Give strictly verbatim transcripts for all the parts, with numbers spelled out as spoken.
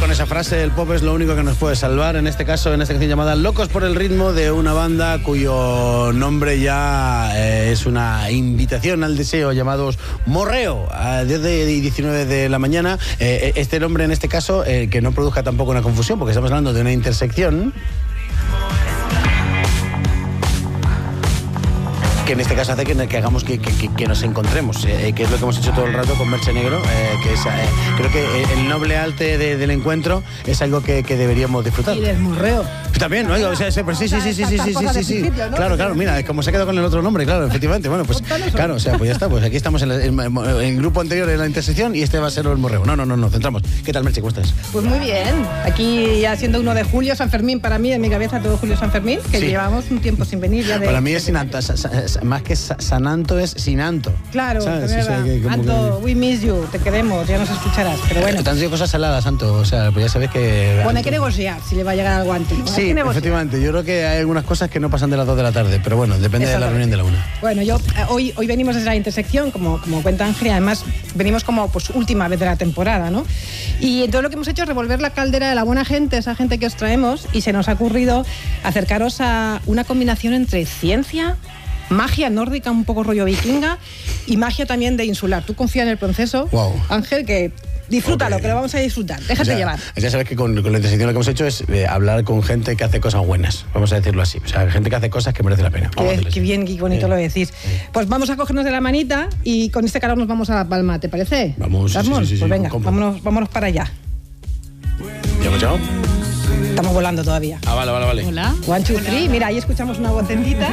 con esa frase, el pop es lo único que nos puede salvar, en este caso, en esta canción llamada Locos por el ritmo, de una banda cuyo nombre ya eh, es una invitación al deseo, llamados Morreo, a diez y diecinueve de la mañana. Eh, este nombre, en este caso, eh, que no produzca tampoco una confusión, porque estamos hablando de una intersección que en este caso hace que, que hagamos que, que, que nos encontremos, eh, que es lo que hemos hecho todo el rato con Merche Negro, eh, que es, eh, creo que el noble arte de, del encuentro es algo que, que deberíamos disfrutar. Y del Morreo. También, ¿no? O sea, sí, sí, sí, sí, sí, sí, sí, sí, sí. Claro, claro, mira, como se ha quedado con el otro nombre, claro, efectivamente. Bueno, pues claro, o sea, pues ya está, pues aquí estamos en, el, en el grupo anterior en la intersección y este va a ser el Morreo. No, no, no, no, centramos. ¿Qué tal, Merche? ¿Cómo estás? Pues muy bien. Aquí ya siendo uno de Julio San Fermín, para mí, en mi cabeza todo Julio San Fermín, que sí. Llevamos un tiempo sin venir ya de... Para mí es sin Anto, más que Sananto es sin Anto. Claro, ¿sabes? O sea, que Anto, que... we miss you, te queremos, ya nos escucharás, pero bueno. Te han sido cosas saladas, Anto, o sea, pues ya sabes que... Bueno, hay que negociar si le va a llegar algo antes. ¿No? Sí, efectivamente, yo creo que hay algunas cosas que no pasan de las dos de la tarde, pero bueno, depende de la reunión de la una. Bueno, yo hoy, hoy venimos desde la intersección, como, como cuenta Ángel, y además venimos como pues última vez de la temporada, ¿no? Y entonces lo que hemos hecho es revolver la caldera de la buena gente, esa gente que os traemos, y se nos ha ocurrido acercaros a una combinación entre ciencia, magia nórdica, un poco rollo vikinga, y magia también de insular. Tú confía en el proceso, wow. Ángel, que disfrútalo, okay. Que lo vamos a disfrutar. Déjate o sea, llevar. Ya sabes que con, con la intersección lo que hemos hecho es eh, hablar con gente que hace cosas buenas, vamos a decirlo así. O sea, gente que hace cosas que merece la pena. Qué, qué bien, qué bonito eh, lo decís. Eh. Pues vamos a cogernos de la manita y con este calor nos vamos a La Palma, ¿te parece? Vamos, ¿Vamos? Sí, sí, sí, pues venga, sí, vámonos, vámonos para allá. ¿Ya hemos llegado? Estamos volando todavía. Ah, vale, vale, vale. Hola. One, two, three. Mira, ahí escuchamos una vocecita.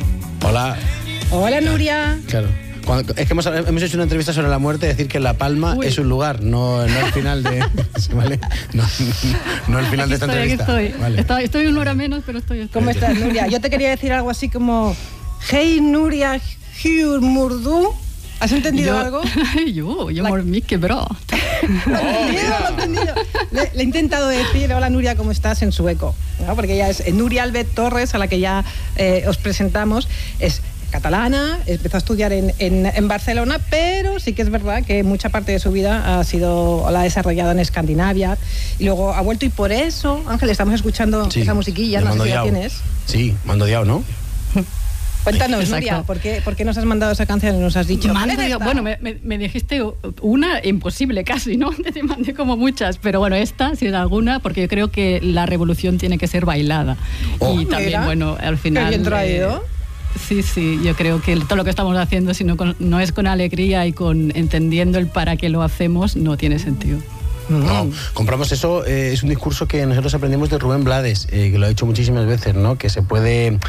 Hola. Hola, Nuria. Claro. Cuando, es que hemos, hemos hecho una entrevista sobre la muerte, decir que La Palma Uy. es un lugar, no, no el final de... ¿vale? No, no el final aquí de esta estoy, entrevista. Aquí estoy. Vale. estoy. Estoy una hora menos, pero estoy... estoy. ¿Cómo estás, Nuria? Yo te quería decir algo así como... Hey, Nuria, Hyur Murdu. ¿Has entendido yo, algo? yo, yo por mí que bra. Lo he entendido, lo he entendido. Le, le he intentado decir, hola Nuria, ¿cómo estás? En sueco, ¿no? Porque ella es Nuria Albet Torres, a la que ya eh, os presentamos, es catalana, empezó a estudiar en, en, en Barcelona, pero sí que es verdad que mucha parte de su vida ha sido, la ha desarrollado en Escandinavia y luego ha vuelto, y por eso, Ángel, estamos escuchando sí, esa musiquilla, no sé si la tienes. Sí, mando diao, ¿no? Cuéntanos, Exacto. Nuria, ¿por qué, ¿por qué nos has mandado esa canción y nos has dicho? Digo, bueno, me, me, me dijiste una imposible casi, ¿no? Te mandé como muchas, pero bueno, esta sí es alguna, porque yo creo que la revolución tiene que ser bailada. Oh, y también, mira, bueno, al final... Qué bien traído. Eh, Sí, sí, yo creo que todo lo que estamos haciendo, si no, con, no es con alegría y con entendiendo el para qué lo hacemos, no tiene sentido. No, compramos eso, eh, es un discurso que nosotros aprendimos de Rubén Blades, eh, que lo ha dicho muchísimas veces, ¿no? Que se puede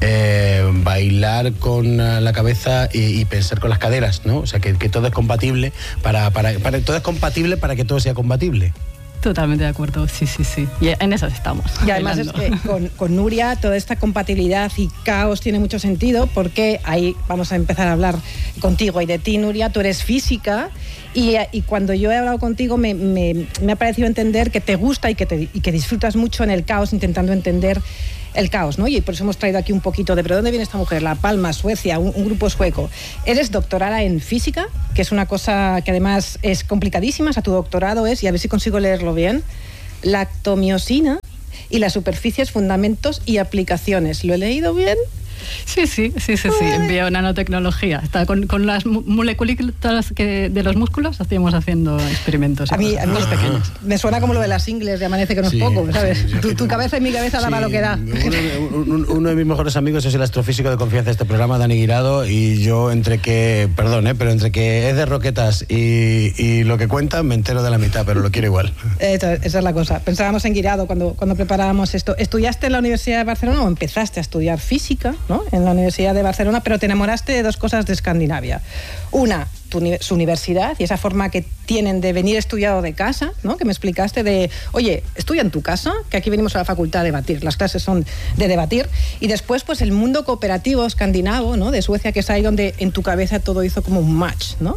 eh, bailar con la cabeza y, y pensar con las caderas, ¿no? O sea, que, que todo es compatible para, para, para todo es compatible para que todo sea compatible. Totalmente de acuerdo, sí, sí, sí. Y en esas estamos. Y además bailando. Es que con, con Nuria toda esta compatibilidad y caos tiene mucho sentido, porque ahí vamos a empezar a hablar contigo y de ti, Nuria. Tú eres física y, y cuando yo he hablado contigo me, me, me ha parecido entender que te gusta y que, te, y que disfrutas mucho en el caos, intentando entender el caos, ¿no? Y por eso hemos traído aquí un poquito de, ¿pero dónde viene esta mujer? La Palma, Suecia, un, un grupo sueco. Eres doctorada en física, que es una cosa que además es complicadísima. O sea, tu doctorado es, y a ver si consigo leerlo bien, lactomiosina y las superficies, fundamentos y aplicaciones. ¿Lo he leído bien? Sí, sí, sí, sí, sí. En bionanotecnología. Está con, con las moleculitas que de los músculos hacíamos haciendo experimentos. A mí, a mí pequeños. Me suena como lo de las ingles de Amanece, que no es sí, poco, ¿sabes? Sí, tu, tu cabeza y mi cabeza sí, daba lo que da. Uno, un, uno de mis mejores amigos es el astrofísico de confianza de este programa, Dani Guirado, y yo entre que, perdón, ¿eh? pero entre que es de Roquetas y, y lo que cuenta, me entero de la mitad, pero lo quiero igual. Esa, esa es la cosa. Pensábamos en Guirado cuando, cuando preparábamos esto. ¿Estudiaste en la Universidad de Barcelona o empezaste a estudiar física, ¿no? En la Universidad de Barcelona, pero te enamoraste de dos cosas de Escandinavia? Una, tu, su universidad y esa forma que tienen de venir estudiado de casa, ¿no? Que me explicaste de, oye, estudia en tu casa, que aquí venimos a la facultad a debatir, las clases son de debatir. Y después, pues el mundo cooperativo escandinavo, ¿no? De Suecia, que es ahí donde en tu cabeza todo hizo como un match, ¿no?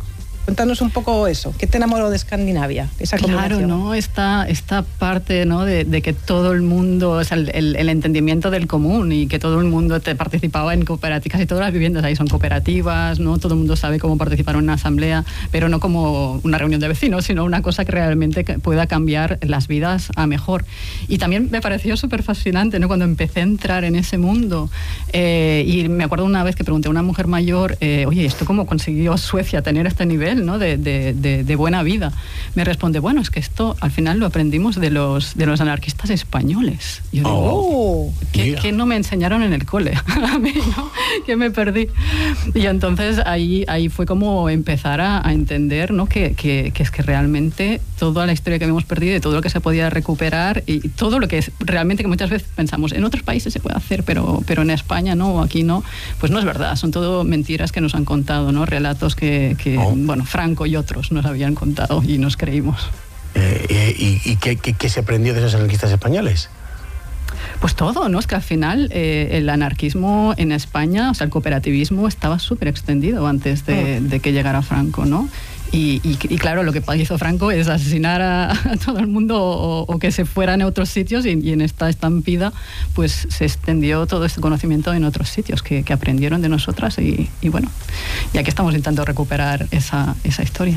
Cuéntanos un poco eso. ¿Qué te enamoró de Escandinavia? Esa claro, ¿no? Esta, esta parte, ¿no? de, de que todo el mundo, o sea, el, el, el entendimiento del común y que todo el mundo te participaba en cooperativas, y todas las viviendas ahí son cooperativas, ¿no? Todo el mundo sabe cómo participar en una asamblea, pero no como una reunión de vecinos, sino una cosa que realmente pueda cambiar las vidas a mejor. Y también me pareció súper fascinante, ¿no? Cuando empecé a entrar en ese mundo, eh, y me acuerdo una vez que pregunté a una mujer mayor, eh, oye, ¿esto cómo consiguió Suecia tener este nivel, ¿no? de, de, de, de buena vida? Me responde, bueno, es que esto al final lo aprendimos de los, de los anarquistas españoles. Yo digo, oh, ¿qué, ¿qué no me enseñaron en el cole? A mí, ¿no? Que me perdí. Y entonces ahí, ahí fue como empezar a, a entender, ¿no? que, que, que es que realmente toda la historia que habíamos perdido y todo lo que se podía recuperar y todo lo que es realmente, que muchas veces pensamos, en otros países se puede hacer, pero, pero en España no, o aquí no, pues no es verdad, son todo mentiras que nos han contado, ¿no? Relatos que, que oh. bueno, Franco y otros nos habían contado y nos creímos. Eh, ¿Y, y qué, qué, qué se aprendió de esos anarquistas españoles? Pues todo, ¿no? Es que al final eh, el anarquismo en España, o sea, el cooperativismo estaba súper extendido antes de, de que llegara Franco, ¿no? Y, y, y claro, lo que hizo Franco es asesinar a, a todo el mundo o, o que se fueran a otros sitios, y, y en esta estampida pues se extendió todo este conocimiento en otros sitios que, que aprendieron de nosotras y, y bueno, y aquí estamos intentando recuperar esa, esa historia.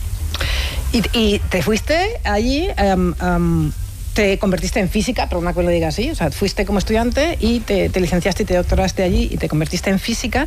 Y, y te fuiste allí, um, um, te convertiste en física, pero no que lo diga así, o sea, fuiste como estudiante y te, te licenciaste y te doctoraste allí y te convertiste en física.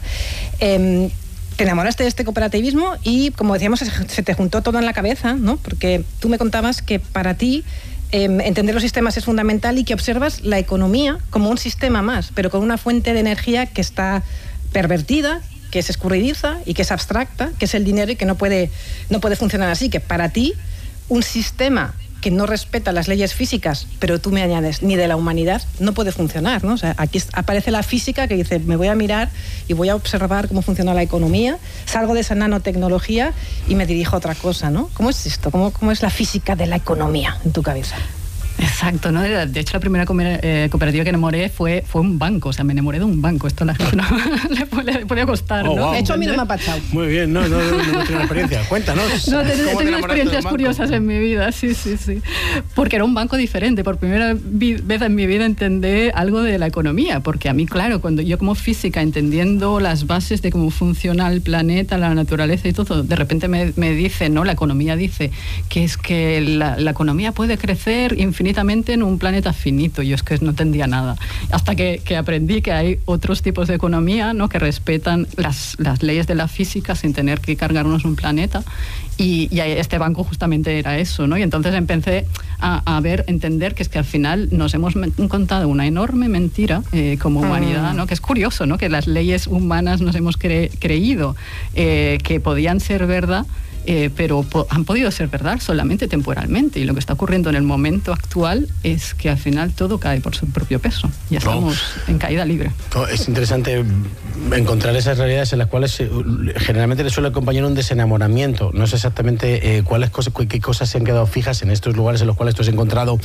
Um, Te enamoraste de este cooperativismo y, como decíamos, se te juntó todo en la cabeza, ¿no? Porque tú me contabas que para ti eh, entender los sistemas es fundamental y que observas la economía como un sistema más, pero con una fuente de energía que está pervertida, que es escurridiza y que es abstracta, que es el dinero y que no puede, no puede funcionar así. Que para ti un sistema que no respeta las leyes físicas, pero tú me añades, ni de la humanidad, no puede funcionar, ¿no? O sea, aquí aparece la física que dice, me voy a mirar y voy a observar cómo funciona la economía, salgo de esa nanotecnología y me dirijo a otra cosa, ¿no? ¿Cómo es esto? ¿Cómo, cómo es la física de la economía en tu cabeza? Exacto, ¿no? De hecho, la primera cooperativa que enamoré fue, fue un banco, o sea, me enamoré de un banco. Esto a la gente no le puede, le puede costar, oh, ¿no? Wow. De hecho, a mí no me ha pasado. Muy bien, no, no, no, no tengo experiencia. Cuéntanos. No, he tenido experiencias curiosas en mi vida, sí, sí, sí. Porque era un banco diferente. Por primera vez en mi vida entendí algo de la economía, porque a mí, claro, cuando yo como física, entendiendo las bases de cómo funciona el planeta, la naturaleza y todo, de repente me, me dice, ¿no? La economía dice que es que la, la economía puede crecer infinitamente en un planeta finito. Yo es que no entendía nada. Hasta que, que aprendí que hay otros tipos de economía, ¿no? Que respetan las, las leyes de la física sin tener que cargarnos un planeta. Y, y este banco justamente era eso, ¿no? Y entonces empecé a, a ver, entender que es que al final nos hemos contado una enorme mentira eh, como humanidad, ¿no? Que es curioso, ¿no? Que las leyes humanas nos hemos cre creído eh, que podían ser verdad, Eh, pero po han podido ser verdad solamente temporalmente, y lo que está ocurriendo en el momento actual es que al final todo cae por su propio peso. Ya estamos oh. en caída libre. Oh, es interesante encontrar esas realidades en las cuales eh, generalmente le suele acompañar un desenamoramiento. No sé exactamente eh, cuáles cosas, qué cosas se han quedado fijas en estos lugares en los cuales tú has encontrado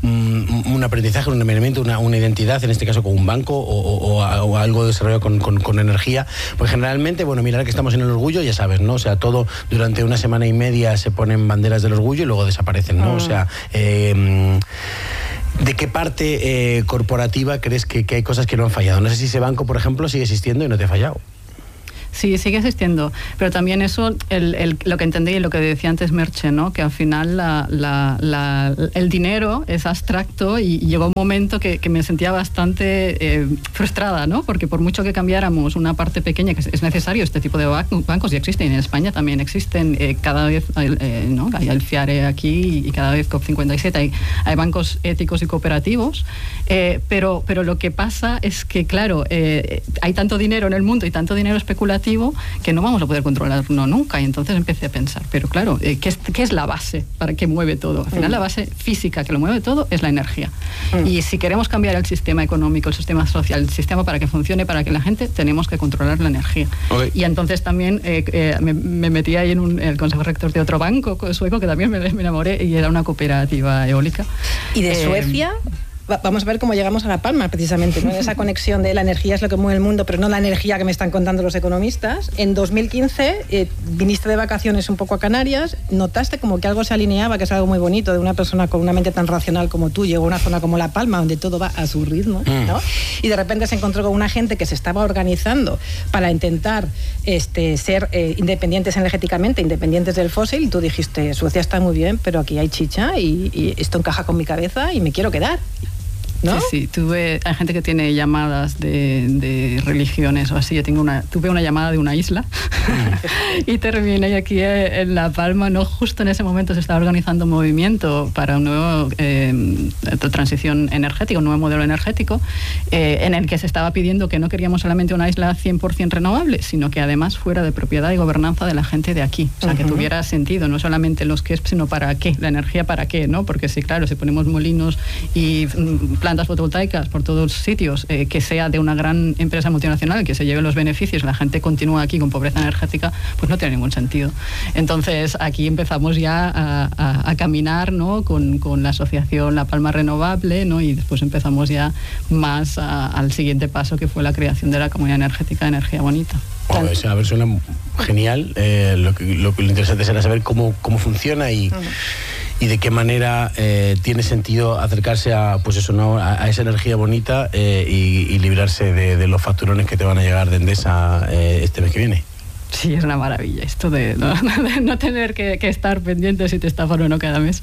um, un aprendizaje, un enamoramiento, una, una identidad, en este caso con un banco o, o, o algo desarrollado con, con, con energía. Pues generalmente, bueno, mirar que estamos en el orgullo, ya sabes, ¿no? O sea, todo durante una semana y media se ponen banderas del orgullo y luego desaparecen, ¿no? Mm. O sea, eh, ¿de qué parte eh, corporativa crees que, que hay cosas que no han fallado? No sé si ese banco, por ejemplo, sigue existiendo y no te ha fallado. Sí, sigue existiendo, pero también eso, el, el, lo que entendí y lo que decía antes Merche, ¿no? Que al final la, la, la, el dinero es abstracto, y llegó un momento que, que me sentía bastante eh, frustrada, ¿no? Porque por mucho que cambiáramos una parte pequeña, que es necesario este tipo de bancos, y existen, en España también existen, eh, cada vez, eh, ¿no? Hay el FIARE aquí y cada vez COP cincuenta y siete, hay, hay bancos éticos y cooperativos, eh, pero, pero lo que pasa es que, claro, eh, hay tanto dinero en el mundo y tanto dinero especulativo que no vamos a poder controlarlo nunca. Y entonces empecé a pensar, pero claro, eh, ¿qué, es, ¿qué es la base para que mueve todo? Al final, mm. la base física que lo mueve todo es la energía. Mm. Y si queremos cambiar el sistema económico, el sistema social, el sistema para que funcione, para que la gente, tenemos que controlar la energía. Okay. Y entonces también eh, eh, me, me metí ahí en un, el consejo rector de otro banco sueco que también me, me enamoré, y era una cooperativa eólica. ¿Y de eh, Suecia? va, vamos a ver cómo llegamos a La Palma, precisamente, ¿no? Esa conexión de la energía es lo que mueve el mundo, pero no la energía que me están contando los economistas. En dos mil quince eh, viniste de vacaciones un poco a Canarias, notaste como que algo se alineaba, que es algo muy bonito, de una persona con una mente tan racional como tú, llegó a una zona como La Palma, donde todo va a su ritmo, ¿no? Y de repente se encontró con una gente que se estaba organizando para intentar este, ser eh, independientes energéticamente, independientes del fósil, y tú dijiste, Suecia está muy bien, pero aquí hay chicha y, y esto encaja con mi cabeza y me quiero quedar. ¿No? Sí, sí, tuve, hay gente que tiene llamadas de, de religiones o así. Yo tengo una, tuve una llamada de una isla y terminé aquí en La Palma. No, justo en ese momento se estaba organizando un movimiento para un nuevo eh, transición energética, un nuevo modelo energético, eh, en el que se estaba pidiendo que no queríamos solamente una isla cien por ciento renovable, sino que además fuera de propiedad y gobernanza de la gente de aquí. O sea, uh-huh. que tuviera sentido, no solamente los qué, sino para qué, la energía para qué, ¿no? Porque sí, claro, si ponemos molinos y plantas fotovoltaicas por todos sitios, eh, que sea de una gran empresa multinacional que se lleve los beneficios, la gente continúa aquí con pobreza energética, pues no tiene ningún sentido. Entonces aquí empezamos ya a, a, a caminar, ¿no? con, con la asociación La Palma Renovable, ¿no? Y después empezamos ya más a, al siguiente paso, que fue la creación de la Comunidad Energética de Energía Bonita. Bueno, esa a ver, suena genial. Eh, lo, que, lo, lo interesante será saber cómo, cómo funciona y, uh-huh. y de qué manera eh, tiene sentido acercarse a, pues eso, ¿no? a, a esa energía bonita eh, y, y librarse de, de los facturones que te van a llegar de Endesa eh, este mes que viene. Sí, es una maravilla esto de no, de no tener que, que estar pendiente si te estafan o no cada mes.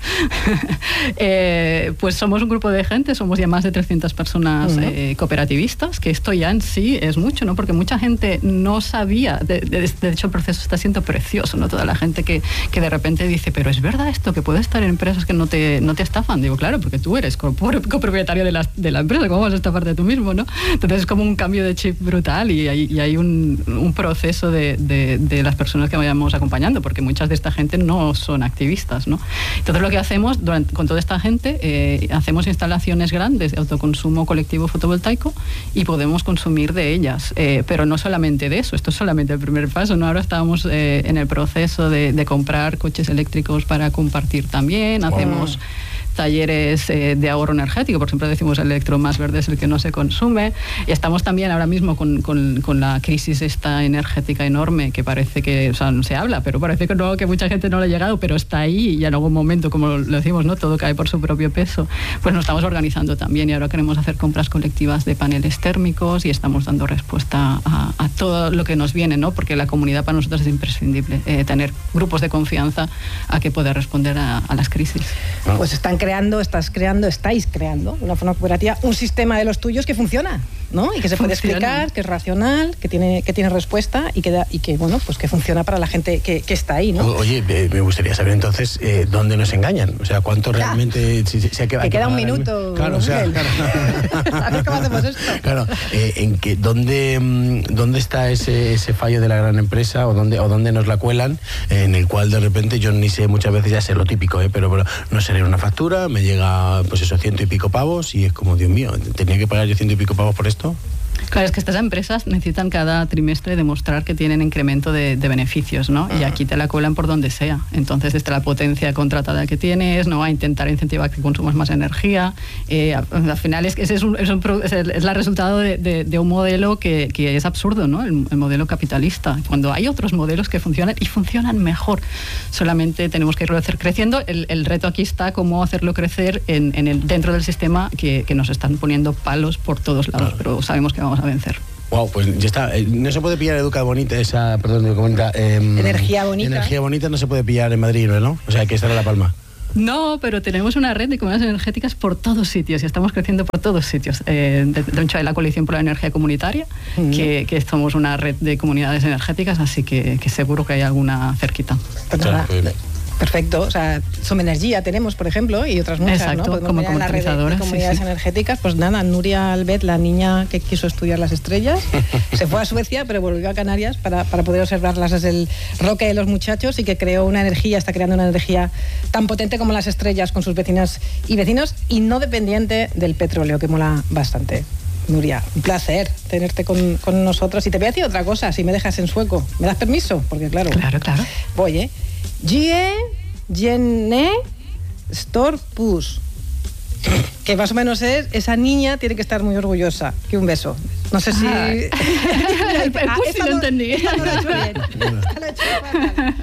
eh, pues somos un grupo de gente, somos ya más de trescientas personas uh-huh. eh, cooperativistas, que esto ya en sí es mucho, ¿no? Porque mucha gente no sabía, de, de, de hecho el proceso está siendo precioso, ¿no? Toda la gente que, que de repente dice, pero es verdad esto, que puede estar en empresas que no te, no te estafan. Digo, claro, porque tú eres copropietario de la, de la empresa, ¿cómo vas a estafarte tú mismo, no? Entonces es como un cambio de chip brutal y hay, y hay un, un proceso de, de De, de las personas que vayamos acompañando, porque muchas de esta gente no son activistas, ¿no? Entonces lo que hacemos durante, con toda esta gente, eh, hacemos instalaciones grandes de autoconsumo colectivo fotovoltaico y podemos consumir de ellas, eh, pero no solamente de eso, esto es solamente el primer paso, ¿no? Ahora estamos eh, en el proceso de, de comprar coches eléctricos para compartir también, hacemos wow. talleres eh, de ahorro energético, por siempre decimos el electro más verde es el que no se consume, y estamos también ahora mismo con, con, con la crisis esta energética enorme que parece que, o sea, no se habla, pero parece que no, que mucha gente no le ha llegado, pero está ahí y en algún momento, como lo decimos, ¿no? Todo cae por su propio peso, pues nos estamos organizando también y ahora queremos hacer compras colectivas de paneles térmicos y estamos dando respuesta a, a todo lo que nos viene, ¿no? Porque la comunidad para nosotros es imprescindible, eh, tener grupos de confianza a que poder responder a, a las crisis. Pues están creando, estás creando, estáis creando de una forma cooperativa un sistema de los tuyos que funciona, ¿no? Y que se puede funciona. explicar, que es racional, que tiene, que tiene respuesta y que, da, y que bueno, pues que funciona para la gente que, que está ahí, ¿no? Oye, me gustaría saber entonces eh, dónde nos engañan, o sea, cuánto ya. realmente... Si, si hay que, que hay queda que un minuto. Claro, o sea, claro. A ver cómo hacemos esto. Claro, eh, en que, ¿dónde, ¿dónde está ese, ese fallo de la gran empresa o dónde, o dónde nos la cuelan, eh, en el cual de repente yo ni sé, muchas veces ya sé lo típico, eh, pero, pero no seré una factura, me llega pues eso, ciento y pico pavos y es como, Dios mío, ¿tenía que pagar yo ciento y pico pavos por esto? Claro, es que estas empresas necesitan cada trimestre demostrar que tienen incremento de, de beneficios, ¿no? Uh-huh. Y aquí te la cuelan por donde sea. Entonces, desde la potencia contratada que tienes, ¿no? A intentar incentivar que consumas más energía. Eh, al final, es que ese es, un, es, un, es el es el resultado de, de, de un modelo que, que es absurdo, ¿no? El, el modelo capitalista. Cuando hay otros modelos que funcionan y funcionan mejor. Solamente tenemos que irlo hacer creciendo. El, el reto aquí está cómo hacerlo crecer en, en el, dentro del sistema que, que nos están poniendo palos por todos lados. Uh-huh. Pero sabemos que vamos a vencer. Wow, pues ya está. No se puede pillar Educa Bonita, esa, perdón, Educa Bonita. Eh, energía bonita. Energía bonita no se puede pillar en Madrid, ¿no? O sea, hay que estar en La Palma. No, pero tenemos una red de comunidades energéticas por todos sitios y estamos creciendo por todos sitios. Eh, de, de hecho, hay la Coalición por la Energía Comunitaria, mm. que, que somos una red de comunidades energéticas, así que, que seguro que hay alguna cerquita. Pues nada, perfecto, o sea, Som Energía tenemos, por ejemplo, y otras muchas, exacto, ¿no? Podemos como mirar la red de, de comunidades sí, sí. energéticas. Pues nada, Nuria Albet, la niña que quiso estudiar las estrellas, se fue a Suecia, pero volvió a Canarias para, para poder observarlas desde el roque de los muchachos y que creó una energía, está creando una energía tan potente como las estrellas con sus vecinas y vecinos y no dependiente del petróleo, que mola bastante. Nuria, un placer tenerte con, con nosotros. Y te voy a decir otra cosa, si me dejas en sueco. ¿Me das permiso? Porque claro, claro, claro. Voy, ¿eh? Gie, Jenne, Storpus. Que más o menos es, esa niña tiene que estar muy orgullosa. Que un beso. No sé si... Ah. ah, pues sí lo entendí. Esta no lo he hecho bien. Esta lo he hecho fatal.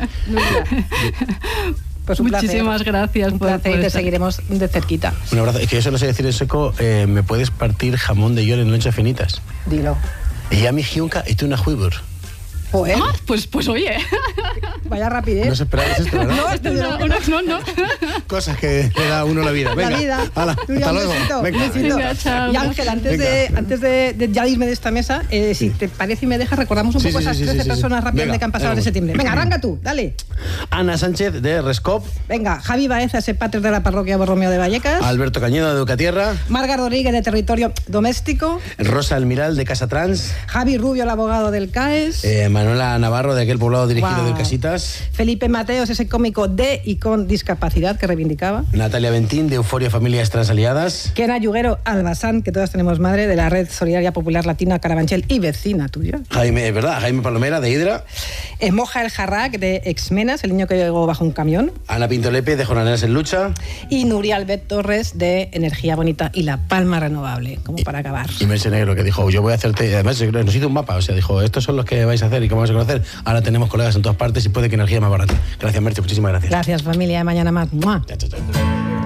Pues un Muchísimas placer. gracias. Un por, placer por y te estar. seguiremos de cerquita. Un abrazo. Es que yo solo sé decir en seco, eh, me puedes partir jamón de york en lonchas finitas. Dilo. Y a mi giunca y tú una huibur. Joder, Ah, pues, pues oye. vaya rapidez. No os esperabais esto, ¿verdad? No, esto No, no, no, no. Cosas que le da a uno la vida. Venga, la vida. hala, Tú ya hasta un luego. besito, Venga. un besito. Venga, chao. Y Ángel, antes, Venga. de, antes de, de ya irme de esta mesa, eh, si te parece y me dejas, recordamos un Sí, poco sí, esas sí, sí, trece sí, sí. personas rápidamente Venga, que han pasado venga. de septiembre. Venga, arranca tú, dale. Ana Sánchez de Rescop, Venga, Javi Baeza, ese pater de la parroquia Borromeo de Vallecas. Alberto Cañedo de Educatierra, Marga Rodríguez, de Territorio Doméstico. Rosa Almiral de Casa Trans, Javi Rubio, el abogado del CAES. eh, Manuela Navarro de aquel poblado dirigido Guau. del Casitas, Felipe Mateos, ese cómico de y con discapacidad que reivindicaba. Natalia Ventín de Euforia Familias Transaliadas, Kena Yuguero Albasán, que todas tenemos madre, de la Red Solidaria Popular Latina Carabanchel y vecina tuya. Jaime, es verdad, Jaime Palomera de Hidra, Eh, Moja el Jarrac, de Exmenas, el niño que llegó bajo un camión. Ana Pinto Lepe de Jornaleras en Lucha Y Nuria Albert Torres, de Energía Bonita y La Palma Renovable, como para acabar. y Merce Negro, que dijo, yo voy a hacerte, además nos hizo un mapa, o sea, dijo, estos son los que vais a hacer y que vamos a conocer, ahora tenemos colegas en todas partes y puede que energía más barata. Gracias, Merce, muchísimas gracias. Gracias, familia. Mañana más. ¡Mua! Chao, chao, chao.